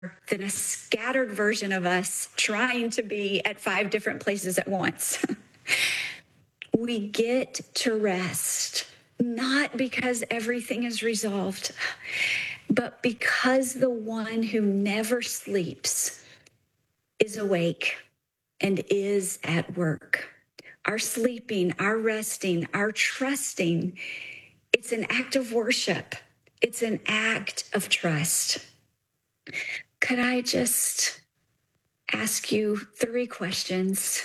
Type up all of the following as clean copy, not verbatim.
than a scattered version of us trying to be at 5 different places at once. We get to rest, not because everything is resolved, but because the one who never sleeps is awake and is at work. Our sleeping, our resting, our trusting, it's an act of worship. It's an act of trust. Could I just ask you 3 questions?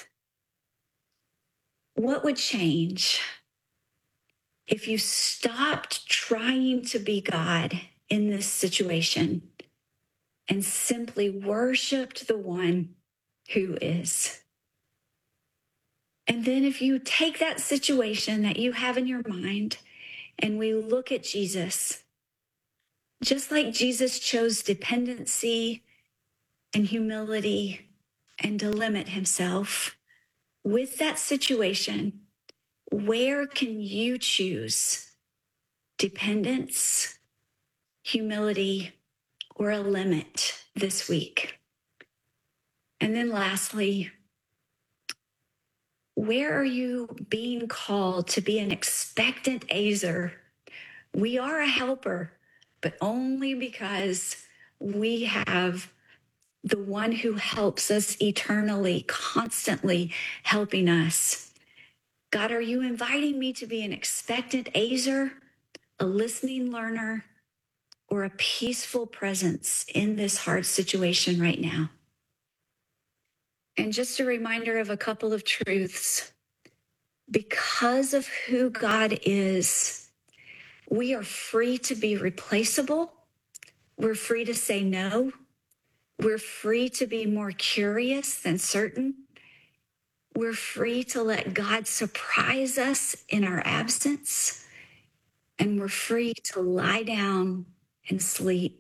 What would change if you stopped trying to be God in this situation and simply worshiped the one who is? And then if you take that situation that you have in your mind and we look at Jesus, just like Jesus chose dependency and humility and to limit himself, with that situation, where can you choose dependence, humility, or a limit this week? And then lastly, where are you being called to be an expectant azer? We are a helper, but only because we have the one who helps us eternally, constantly helping us. God, are you inviting me to be an expectant azer, a listening learner, or a peaceful presence in this hard situation right now? And just a reminder of a couple of truths. Because of who God is, we are free to be replaceable. We're free to say no. We're free to be more curious than certain. We're free to let God surprise us in our absence. And we're free to lie down and sleep.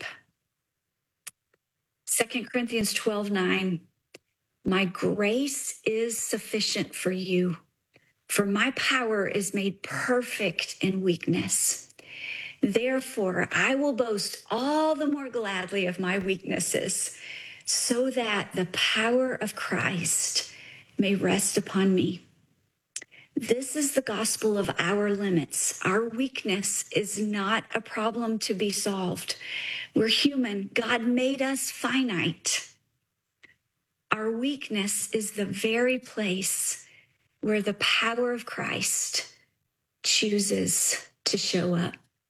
2 Corinthians 12:9, my grace is sufficient for you, for my power is made perfect in weakness. Therefore, I will boast all the more gladly of my weaknesses, so that the power of Christ may rest upon me. This is the gospel of our limits. Our weakness is not a problem to be solved. We're human. God made us finite. Our weakness is the very place where the power of Christ chooses to show up.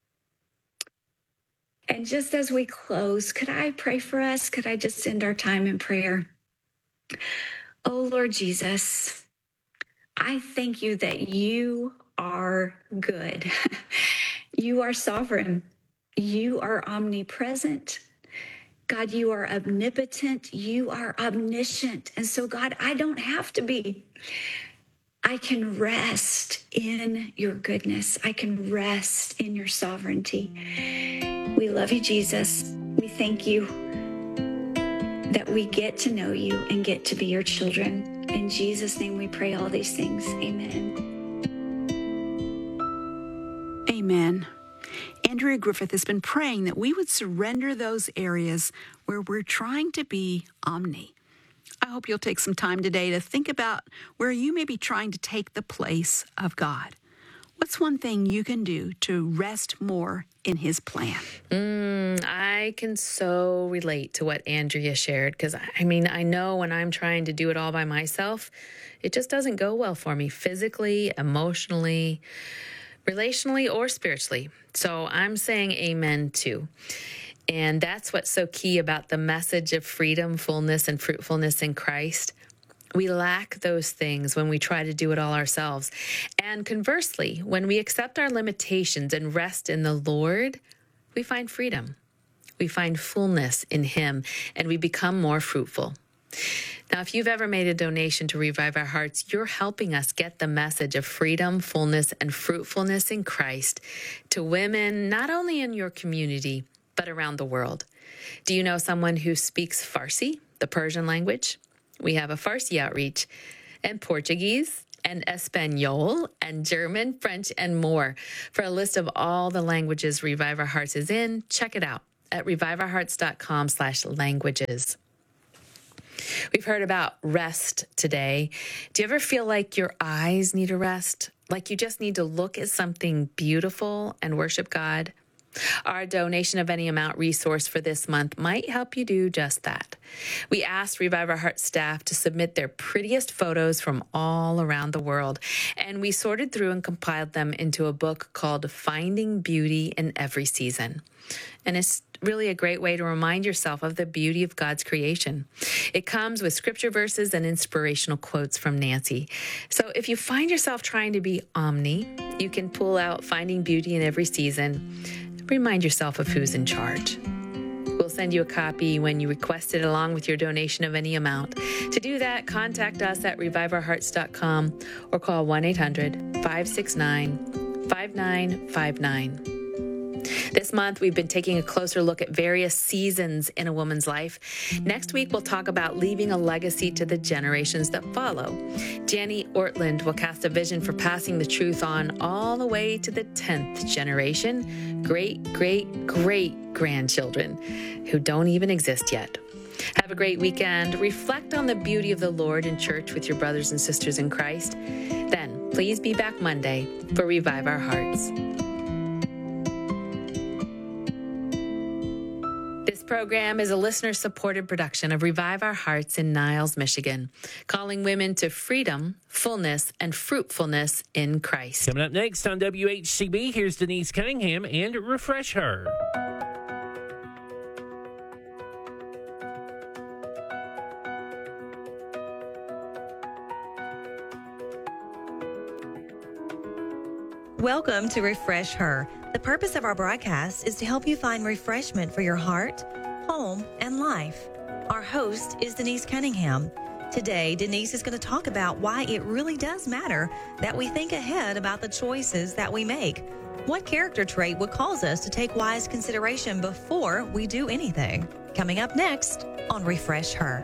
And just as we close, could I pray for us? Could I just end our time in prayer? Oh, Lord Jesus, I thank you that you are good. You are sovereign. You are omnipresent. God, you are omnipotent. You are omniscient. And so, God, I don't have to be. I can rest in your goodness. I can rest in your sovereignty. We love you, Jesus. We thank you that we get to know you and get to be your children. In Jesus' name we pray all these things. Amen. Amen. Andrea Griffith has been praying that we would surrender those areas where we're trying to be omni. I hope you'll take some time today to think about where you may be trying to take the place of God. What's one thing you can do to rest more in his plan? I can so relate to what Andrea shared, because I know when I'm trying to do it all by myself, it just doesn't go well for me physically, emotionally, relationally, or spiritually. So I'm saying amen too. And that's what's so key about the message of freedom, fullness, and fruitfulness in Christ. We lack those things when we try to do it all ourselves. And conversely, when we accept our limitations and rest in the Lord, we find freedom. We find fullness in him, and we become more fruitful. Now, if you've ever made a donation to Revive Our Hearts, you're helping us get the message of freedom, fullness, and fruitfulness in Christ to women, not only in your community, but around the world. Do you know someone who speaks Farsi, the Persian language? We have a Farsi outreach, and Portuguese, and Espanol, and German, French, and more. For a list of all the languages Revive Our Hearts is in, check it out at reviveourhearts.com/languages. We've heard about rest today. Do you ever feel like your eyes need a rest? Like you just need to look at something beautiful and worship God? Our donation of any amount resource for this month might help you do just that. We asked Revive Our Hearts staff to submit their prettiest photos from all around the world, and we sorted through and compiled them into a book called Finding Beauty in Every Season. And it's really a great way to remind yourself of the beauty of God's creation. It comes with scripture verses and inspirational quotes from Nancy. So if you find yourself trying to be omni, you can pull out Finding Beauty in Every Season. Remind yourself of who's in charge. We'll send you a copy when you request it along with your donation of any amount. To do that, contact us at reviveourhearts.com or call 1-800-569-5959. This month, we've been taking a closer look at various seasons in a woman's life. Next week, we'll talk about leaving a legacy to the generations that follow. Janny Ortland will cast a vision for passing the truth on all the way to the 10th generation, great-great-great-grandchildren who don't even exist yet. Have a great weekend. Reflect on the beauty of the Lord in church with your brothers and sisters in Christ. Then, please be back Monday for Revive Our Hearts. This program is a listener-supported production of Revive Our Hearts in Niles, Michigan, calling women to freedom, fullness, and fruitfulness in Christ. Coming up next on WHCB, here's Denise Cunningham and Refresh Her. Welcome to Refresh Her. The purpose of our broadcast is to help you find refreshment for your heart, home, and life. Our host is Denise Cunningham. Today, Denise is going to talk about why it really does matter that we think ahead about the choices that we make. What character trait would cause us to take wise consideration before we do anything? Coming up next on Refresh Her.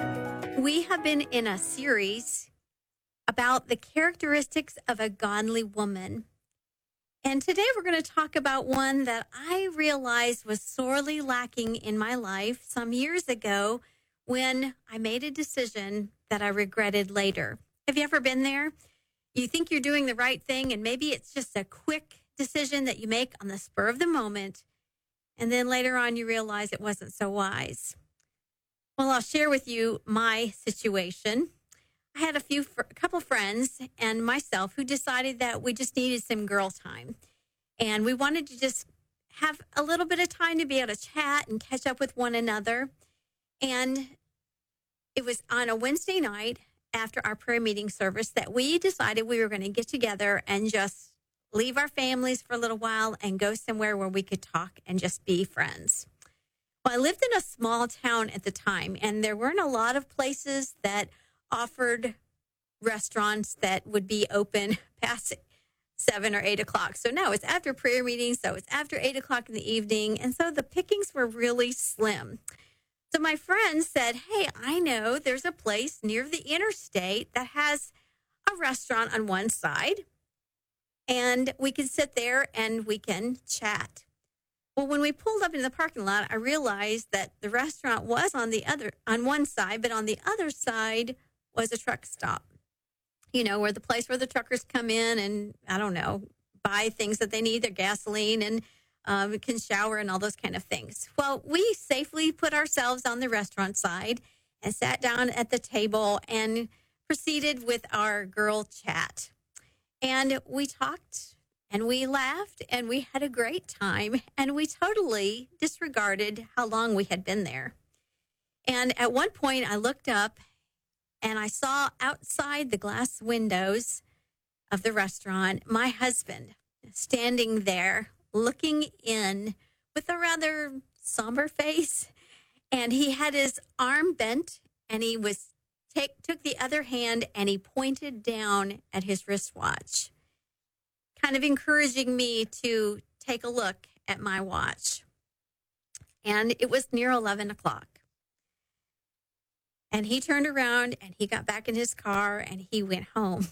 We have been in a series about the characteristics of a godly woman. And today we're going to talk about one that I realized was sorely lacking in my life some years ago when I made a decision that I regretted later. Have you ever been there? You think you're doing the right thing, and maybe it's just a quick decision that you make on the spur of the moment, and then later on you realize it wasn't so wise. Well, I'll share with you my situation. I had a couple friends and myself who decided that we just needed some girl time. And we wanted to just have a little bit of time to be able to chat and catch up with one another. And it was on a Wednesday night after our prayer meeting service that we decided we were going to get together and just leave our families for a little while and go somewhere where we could talk and just be friends. Well, I lived in a small town at the time, and there weren't a lot of places that offered restaurants that would be open past 7 or 8 o'clock. So no, it's after prayer meeting. So it's after 8 o'clock in the evening. And so the pickings were really slim. So my friend said, hey, I know there's a place near the interstate that has a restaurant on one side, and we can sit there and we can chat. Well, when we pulled up into the parking lot, I realized that the restaurant was on one side, but on the other side was a truck stop, where the place where the truckers come in and, buy things that they need, their gasoline, and can shower and all those kind of things. Well, we safely put ourselves on the restaurant side and sat down at the table and proceeded with our girl chat. And we talked and we laughed and we had a great time, and we totally disregarded how long we had been there. And at one point I looked up and I saw outside the glass windows of the restaurant my husband standing there looking in with a rather somber face. And he had his arm bent, and he took the other hand and he pointed down at his wristwatch, kind of encouraging me to take a look at my watch. And it was near 11 o'clock. And he turned around and he got back in his car and he went home.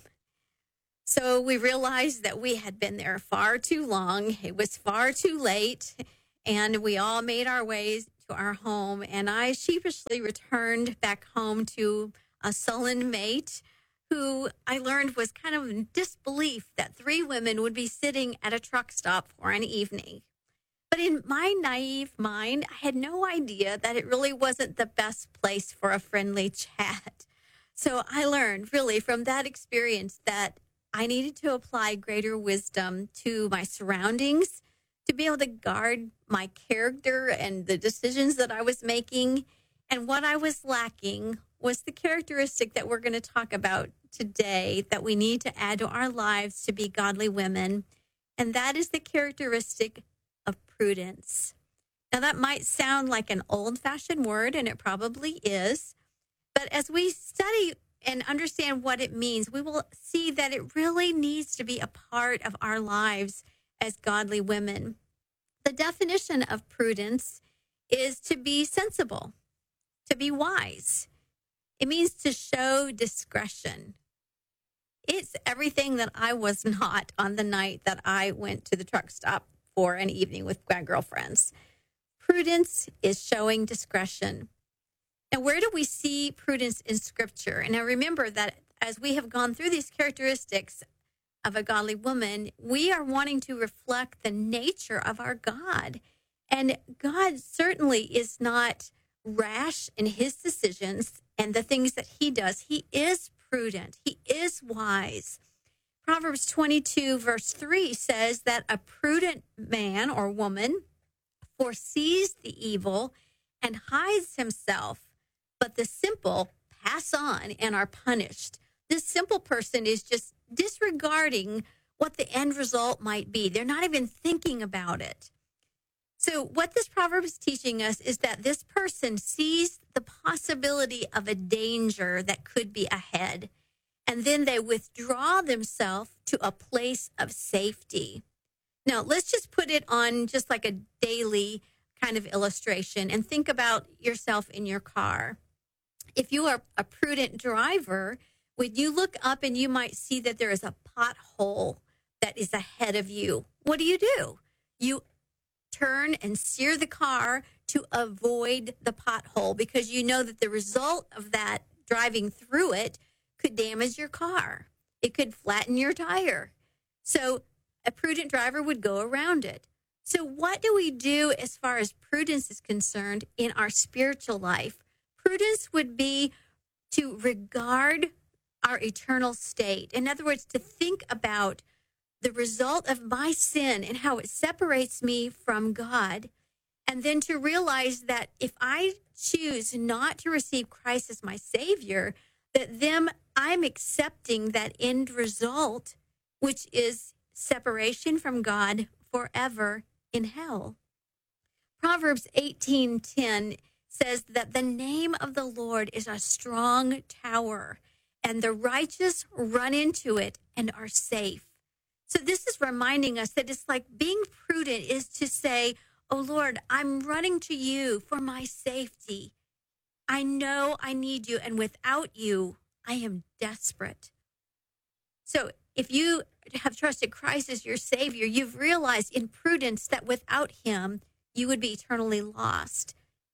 So we realized that we had been there far too long. It was far too late. and we all made our ways to our home. And I sheepishly returned back home to a sullen mate who I learned was kind of in disbelief that 3 women would be sitting at a truck stop for an evening. But in my naive mind, I had no idea that it really wasn't the best place for a friendly chat. So I learned really from that experience that I needed to apply greater wisdom to my surroundings to be able to guard my character and the decisions that I was making. And what I was lacking was the characteristic that we're going to talk about today that we need to add to our lives to be godly women. And that is the characteristic of prudence. Now, that might sound like an old-fashioned word, and it probably is. But as we study and understand what it means, we will see that it really needs to be a part of our lives as godly women. The definition of prudence is to be sensible, to be wise. It means to show discretion. It's everything that I was not on the night that I went to the truck stop for an evening with my girlfriends. Prudence is showing discretion. Now, where do we see prudence in Scripture? And I remember that as we have gone through these characteristics of a godly woman, we are wanting to reflect the nature of our God. And God certainly is not rash in his decisions and the things that he does. He is prudent. He is wise. Proverbs 22, verse 3 says that a prudent man or woman foresees the evil and hides himself, but the simple pass on and are punished. This simple person is just disregarding what the end result might be. They're not even thinking about it. So what this proverb is teaching us is that this person sees the possibility of a danger that could be ahead, and then they withdraw themselves to a place of safety. Now, let's just put it on just like a daily kind of illustration and think about yourself in your car. If you are a prudent driver, when you look up and you might see that there is a pothole that is ahead of you, what do? You turn and steer the car to avoid the pothole because you know that the result of that driving through it could damage your car. It could flatten your tire. So a prudent driver would go around it. So what do we do as far as prudence is concerned in our spiritual life? Prudence would be to regard our eternal state. In other words, to think about the result of my sin and how it separates me from God. And then to realize that if I choose not to receive Christ as my Savior, that then I'm accepting that end result, which is separation from God forever in hell. Proverbs 18:10 says that the name of the Lord is a strong tower, and the righteous run into it and are safe. So this is reminding us that it's like being prudent is to say, oh Lord, I'm running to you for my safety. I know I need you, and without you, I am desperate. So if you have trusted Christ as your Savior, you've realized in prudence that without him, you would be eternally lost.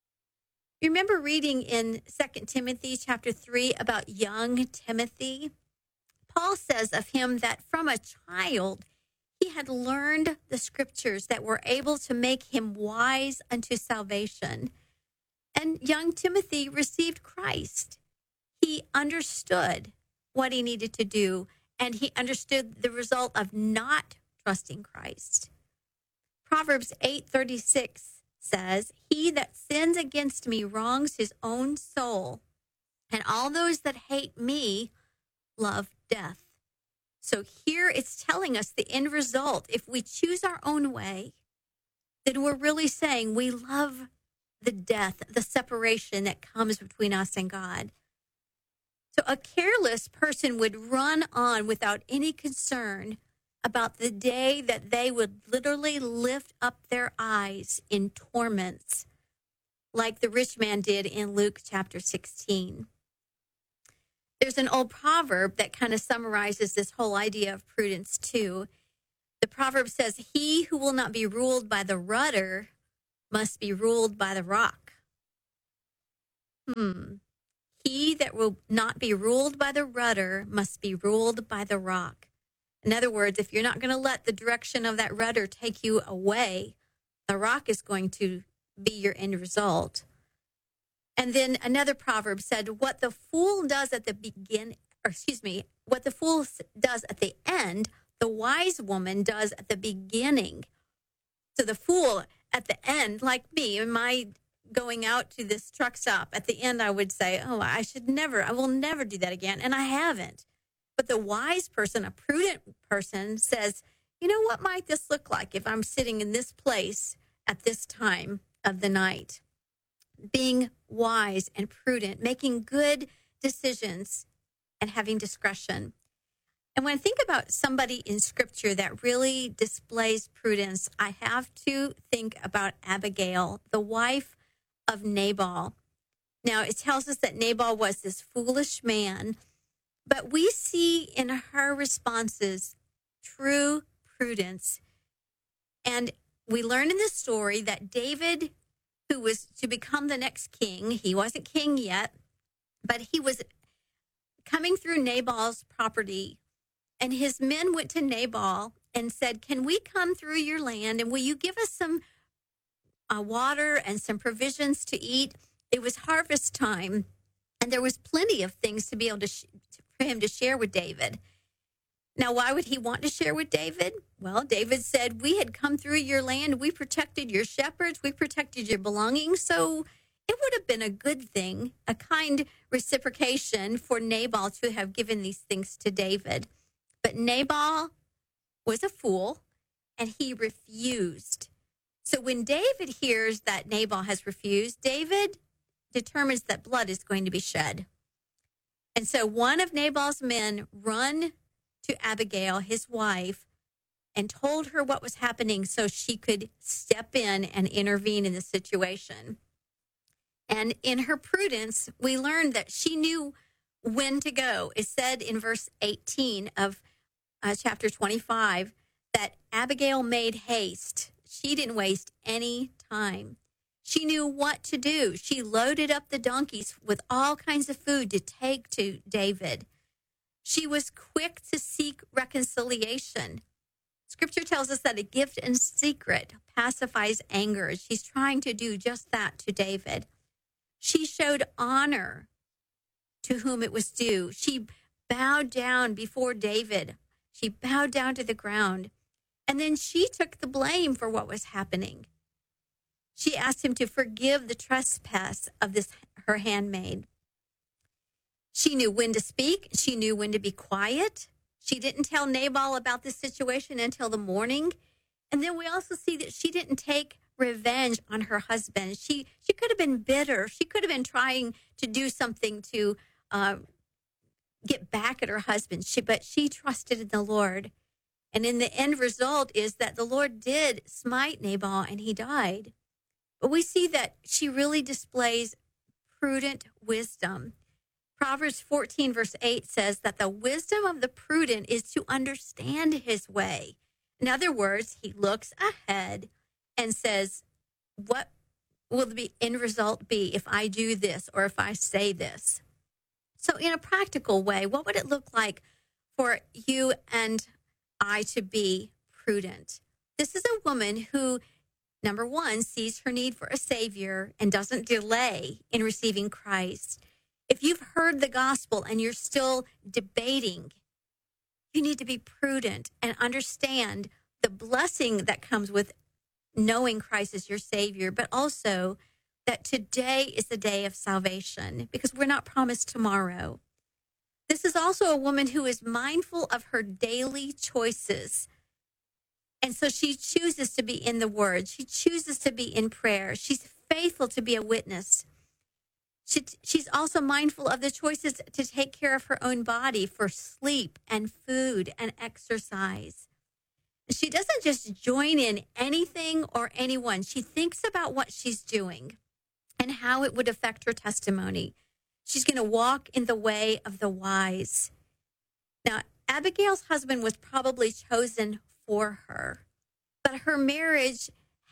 You remember reading in 2 Timothy chapter 3 about young Timothy? Paul says of him that from a child, he had learned the scriptures that were able to make him wise unto salvation. And young Timothy received Christ. He understood what he needed to do, and he understood the result of not trusting Christ. Proverbs 8:36 says, he that sins against me wrongs his own soul, and all those that hate me love death. So here it's telling us the end result. If we choose our own way, then we're really saying we love the death, the separation that comes between us and God. So a careless person would run on without any concern about the day that they would literally lift up their eyes in torments, like the rich man did in Luke chapter 16. There's an old proverb that kind of summarizes this whole idea of prudence too. The proverb says, he who will not be ruled by the rudder must be ruled by the rock. He that will not be ruled by the rudder must be ruled by the rock. In other words, if you're not going to let the direction of that rudder take you away, the rock is going to be your end result. And then another proverb said, what the fool does at the what the fool does at the end, the wise woman does at the beginning. So the fool at the end, like me, in my going out to this truck stop, at the end I would say, oh, I will never do that again. And I haven't. But the wise person, a prudent person, says, you know, what might this look like if I'm sitting in this place at this time of the night? Being wise and prudent, making good decisions and having discretion. And when I think about somebody in Scripture that really displays prudence, I have to think about Abigail, the wife of Nabal. Now, it tells us that Nabal was this foolish man, but we see in her responses true prudence. And we learn in this story that David, who was to become the next king, he wasn't king yet, but he was coming through Nabal's property. And his men went to Nabal and said, can we come through your land? And will you give us some water and some provisions to eat? It was harvest time, and there was plenty of things to be able to for him to share with David. Now, why would he want to share with David? Well, David said, we had come through your land. We protected your shepherds. We protected your belongings. So it would have been a good thing, a kind reciprocation for Nabal to have given these things to David. But Nabal was a fool, and he refused. So when David hears that Nabal has refused, David determines that blood is going to be shed. And so one of Nabal's men run to Abigail, his wife, and told her what was happening so she could step in and intervene in the situation. And in her prudence, we learned that she knew when to go. It said in verse 18 of chapter 25 that Abigail made haste. She didn't waste any time. She knew what to do. She loaded up the donkeys with all kinds of food to take to David. She was quick to seek reconciliation. Scripture tells us that a gift in secret pacifies anger. She's trying to do just that to David. She showed honor to whom it was due. She bowed down before David. She bowed down to the ground. And then she took the blame for what was happening. She asked him to forgive the trespass of her handmaid. She knew when to speak. She knew when to be quiet. She didn't tell Nabal about this situation until the morning. And then we also see that she didn't take revenge on her husband. She could have been bitter. She could have been trying to do something to get back at her husband. But she trusted in the Lord. And in the end result is that the Lord did smite Nabal and he died. But we see that she really displays prudent wisdom. Proverbs 14 verse 8 says that the wisdom of the prudent is to understand his way. In other words, he looks ahead and says, what will the end result be if I do this or if I say this? So in a practical way, what would it look like for you and I to be prudent? This is a woman who, number one, sees her need for a Savior and doesn't delay in receiving Christ. If you've heard the gospel and you're still debating, you need to be prudent and understand the blessing that comes with knowing Christ as your Savior, but also that today is the day of salvation because we're not promised tomorrow. This is also a woman who is mindful of her daily choices. And so she chooses to be in the Word. She chooses to be in prayer. She's faithful to be a witness. She's also mindful of the choices to take care of her own body for sleep and food and exercise. She doesn't just join in anything or anyone. She thinks about what she's doing and how it would affect her testimony. She's going to walk in the way of the wise. Now, Abigail's husband was probably chosen for her, but her marriage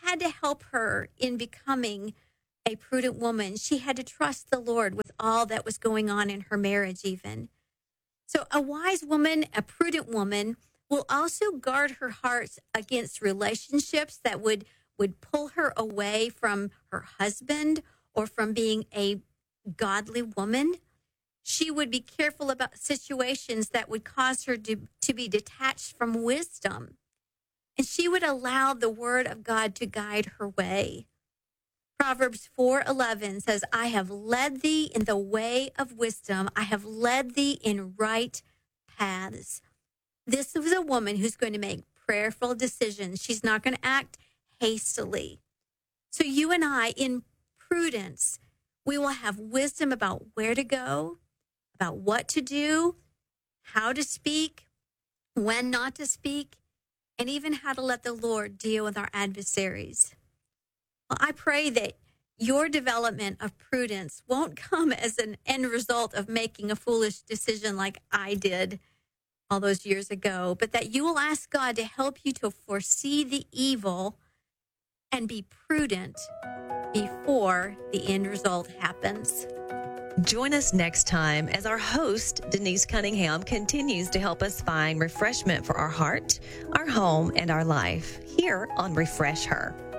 had to help her in becoming a prudent woman. She had to trust the Lord with all that was going on in her marriage, even. So a wise woman, a prudent woman, will also guard her heart against relationships that would pull her away from her husband or from being a godly woman. She would be careful about situations that would cause her to be detached from wisdom. And she would allow the word of God to guide her way. Proverbs 4:11 says, I have led thee in the way of wisdom. I have led thee in right paths. This is a woman who's going to make prayerful decisions. She's not going to act hastily. So you and I, in prudence, we will have wisdom about where to go, about what to do, how to speak, when not to speak, and even how to let the Lord deal with our adversaries. Well, I pray that your development of prudence won't come as an end result of making a foolish decision like I did all those years ago, but that you will ask God to help you to foresee the evil and be prudent before the end result happens. Join us next time as our host, Denise Cunningham, continues to help us find refreshment for our heart, our home, and our life here on Refresh Her.